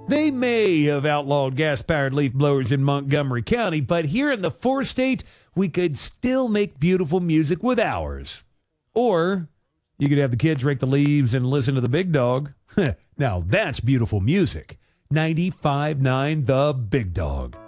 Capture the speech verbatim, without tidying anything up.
They may have outlawed gas-powered leaf blowers in Montgomery County, but here in the four states, we could still make beautiful music with ours. Or you could have the kids rake the leaves and listen to the big dog. Now that's beautiful music. ninety-five point nine The Big Dog.